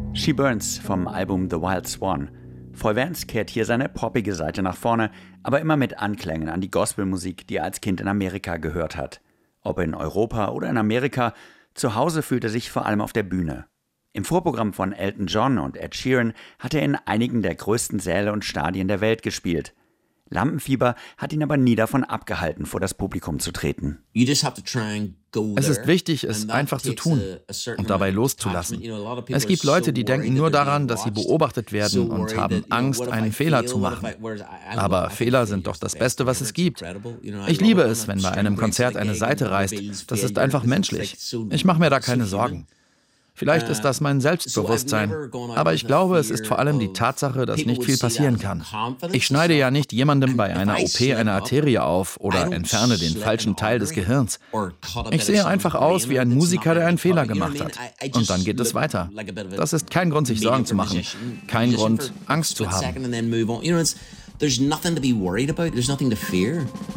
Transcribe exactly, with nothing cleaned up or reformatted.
She Burns vom Album The Wild Swan. Foy Vance kehrt hier seine poppige Seite nach vorne, aber immer mit Anklängen an die Gospelmusik, die er als Kind in Amerika gehört hat. Ob in Europa oder in Amerika, zu Hause fühlt er sich vor allem auf der Bühne. Im Vorprogramm von Elton John und Ed Sheeran hat er in einigen der größten Säle und Stadien der Welt gespielt. Lampenfieber hat ihn aber nie davon abgehalten, vor das Publikum zu treten. Es ist wichtig, es einfach zu tun und dabei loszulassen. Es gibt Leute, die denken nur daran, dass sie beobachtet werden und haben Angst, einen Fehler zu machen. Aber Fehler sind doch das Beste, was es gibt. Ich liebe es, wenn bei einem Konzert eine Seite reißt. Das ist einfach menschlich. Ich mache mir da keine Sorgen. Vielleicht ist das mein Selbstbewusstsein, aber ich glaube, es ist vor allem die Tatsache, dass nicht viel passieren kann. Ich schneide ja nicht jemandem bei einer O P eine Arterie auf oder entferne den falschen Teil des Gehirns. Ich sehe einfach aus wie ein Musiker, der einen Fehler gemacht hat. Und dann geht es weiter. Das ist kein Grund, sich Sorgen zu machen. Kein Grund, Angst zu haben. There's nothing to be worried about. There's nothing to fear.